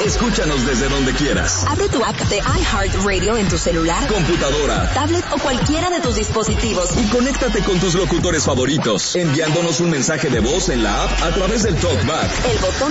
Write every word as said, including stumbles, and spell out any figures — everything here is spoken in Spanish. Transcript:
Escúchanos desde donde quieras. Abre tu app de iHeartRadio en tu celular, computadora, tablet o cualquiera de tus dispositivos y conéctate con tus locutores favoritos, enviándonos un mensaje de voz en la app a través del TalkBack. El botón